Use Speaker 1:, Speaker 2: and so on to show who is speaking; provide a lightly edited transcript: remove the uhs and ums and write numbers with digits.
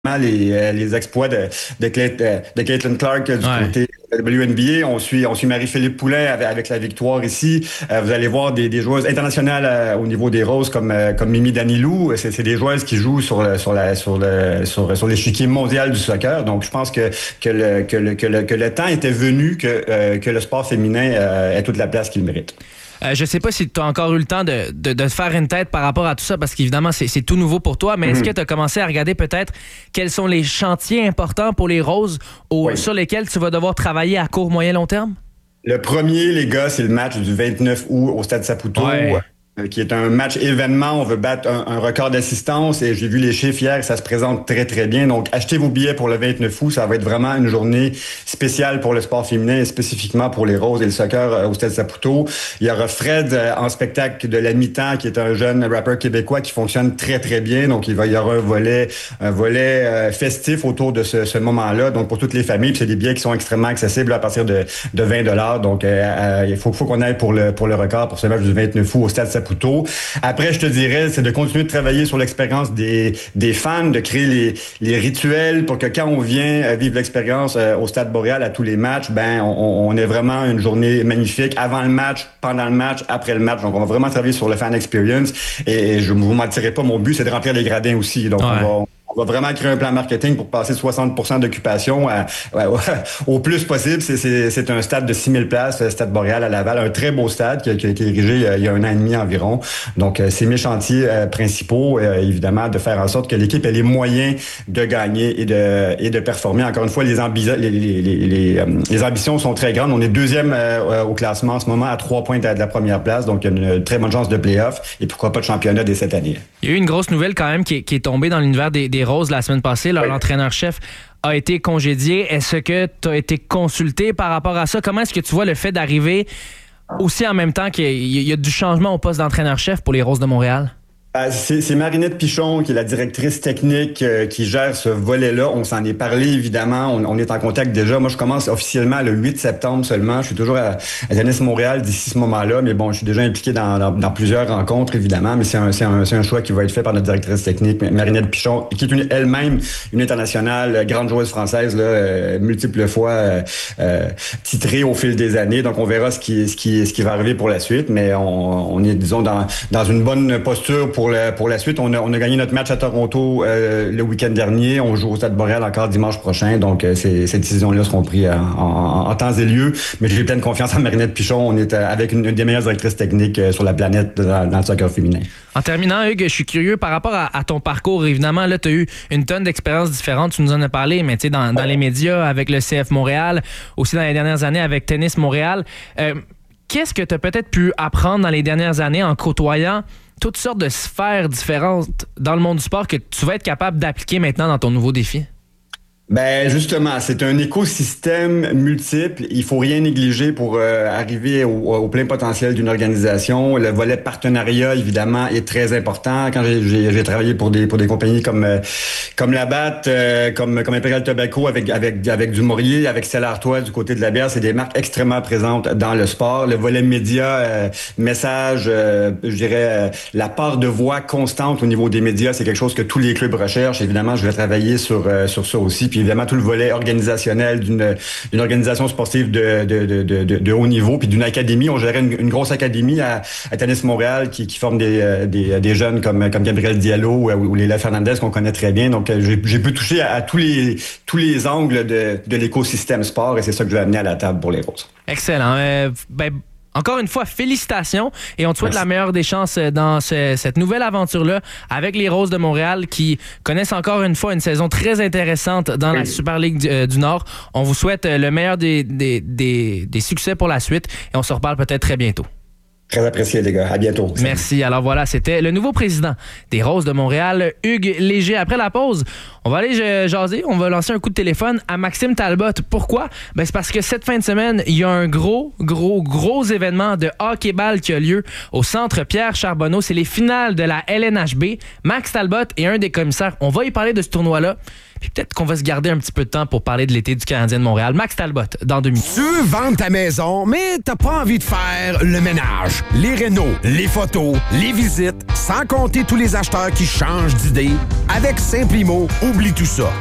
Speaker 1: les exploits de Caitlin Clark du côté WNBA. On suit Marie-Philippe Poulin avec la victoire ici. Vous allez voir des joueuses internationales au niveau des roses comme Mimi Danilou. C'est des joueuses qui jouent sur l'échiquier mondial du soccer. Donc, je pense que le temps était venu que le sport féminin ait toute la place qu'il mérite.
Speaker 2: Je sais pas si tu as encore eu le temps de faire une tête par rapport à tout ça, parce qu'évidemment, c'est tout nouveau pour toi, mais est-ce que tu as commencé à regarder peut-être quels sont les chantiers importants pour les Roses sur lesquels tu vas devoir travailler à court, moyen, long terme?
Speaker 1: Le premier, les gars, c'est le match du 29 août au Stade Saputo. Qui est un match événement. On veut battre un record d'assistance et j'ai vu les chiffres hier, ça se présente très, très bien. Donc, achetez vos billets pour le 29 août. Ça va être vraiment une journée spéciale pour le sport féminin et spécifiquement pour les Roses et le soccer au Stade Saputo. Il y aura Fred en spectacle de la mi-temps, qui est un jeune rappeur québécois qui fonctionne très, très bien. Donc, il y aura un volet festif autour de ce moment-là. Donc, pour toutes les familles, puis c'est des billets qui sont extrêmement accessibles à partir de 20 $. Donc, il faut qu'on aille pour le record pour ce match du 29 août au Stade Saputo. Après, je te dirais, c'est de continuer de travailler sur l'expérience des fans, de créer les rituels pour que quand on vient vivre l'expérience au Stade Boréal à tous les matchs, on ait vraiment une journée magnifique avant le match, pendant le match, après le match. Donc, on va vraiment travailler sur le fan experience et je ne vous mentirai pas, mon but, c'est de remplir les gradins aussi. Donc, on va vraiment créer un plan marketing pour passer 60% d'occupation au plus possible. C'est un stade de 6000 places, le Stade Boréal à Laval, un très beau stade qui a été érigé il y a 1 an et demi environ. Donc, c'est mes chantiers principaux, évidemment, de faire en sorte que l'équipe ait les moyens de gagner et de performer. Encore une fois, les ambitions sont très grandes. On est deuxième au classement en ce moment, à 3 points de la première place. Donc, il y a une très bonne chance de play-off et pourquoi pas de championnat dès cette année.
Speaker 2: Il y a eu une grosse nouvelle quand même qui est tombée dans l'univers des Roses la semaine passée. L'entraîneur-chef a été congédié. Est-ce que tu as été consulté par rapport à ça? Comment est-ce que tu vois le fait d'arriver aussi en même temps qu'il y a du changement au poste d'entraîneur-chef pour les Roses de Montréal?
Speaker 1: C'est Marinette Pichon qui est la directrice technique qui gère ce volet-là. On s'en est parlé, évidemment. On est en contact déjà. Moi, je commence officiellement le 8 septembre seulement. Je suis toujours à Tennis Montréal d'ici ce moment-là. Mais bon, je suis déjà impliqué dans plusieurs rencontres, évidemment. Mais c'est un choix qui va être fait par notre directrice technique, Marinette Pichon, qui est elle-même une internationale, grande joueuse française, multiples fois titrée au fil des années. Donc, on verra ce qui va arriver pour la suite. Mais on est, disons, dans une bonne posture pour la suite. On a gagné notre match à Toronto le week-end dernier. On joue au Stade Boréal encore dimanche prochain. Donc, ces décisions-là seront prises en temps et lieu. Mais j'ai pleine confiance en Marinette Pichon. On est avec une des meilleures directrices techniques sur la planète dans le soccer féminin.
Speaker 2: En terminant, Hugues, je suis curieux par rapport à ton parcours. Évidemment, là, tu as eu une tonne d'expériences différentes. Tu nous en as parlé, mais tu sais, dans les médias, avec le CF Montréal, aussi dans les dernières années avec Tennis Montréal. Qu'est-ce que tu as peut-être pu apprendre dans les dernières années en côtoyant toutes sortes de sphères différentes dans le monde du sport que tu vas être capable d'appliquer maintenant dans ton nouveau défi?
Speaker 1: Justement, c'est un écosystème multiple. Il faut rien négliger pour arriver au plein potentiel d'une organisation. Le volet partenariat, évidemment, est très important. Quand j'ai travaillé pour des compagnies comme la BAT, comme Imperial Tobacco avec du Maurier, avec Stella Artois du côté de la bière, c'est des marques extrêmement présentes dans le sport. Le volet média, message, je dirais, la part de voix constante au niveau des médias, c'est quelque chose que tous les clubs recherchent. Évidemment, je vais travailler sur ça aussi. Puis évidemment, tout le volet organisationnel d'une organisation sportive de haut niveau, puis d'une académie. On gérait une grosse académie à Tennis Montréal qui forme des jeunes comme Gabriel Diallo ou Léla Fernandez qu'on connaît très bien. Donc, j'ai pu toucher à tous les angles de l'écosystème sport et c'est ça que je vais amener à la table pour les Roses.
Speaker 2: Excellent. Encore une fois, félicitations et on te souhaite la meilleure des chances dans cette nouvelle aventure-là avec les Roses de Montréal qui connaissent encore une fois une saison très intéressante dans la Super Ligue du Nord. On vous souhaite le meilleur des succès pour la suite et on se reparle peut-être très bientôt.
Speaker 1: Très apprécié, les gars. À bientôt.
Speaker 2: Merci. Alors voilà, c'était le nouveau président des Roses de Montréal, Hugues Léger. Après la pause, on va aller jaser. On va lancer un coup de téléphone à Maxime Talbot. Pourquoi? C'est parce que cette fin de semaine, il y a un gros événement de hockey-ball qui a lieu au Centre Pierre Charbonneau. C'est les finales de la LNHB. Max Talbot est un des commissaires. On va y parler de ce tournoi-là. Puis peut-être qu'on va se garder un petit peu de temps pour parler de l'été du Canadien de Montréal. Max Talbot, dans 2 minutes.
Speaker 3: Tu veux vendre ta maison, mais t'as pas envie de faire le ménage, les rénaux, les photos, les visites, sans compter tous les acheteurs qui changent d'idée? Avec Simplimo, oublie tout ça.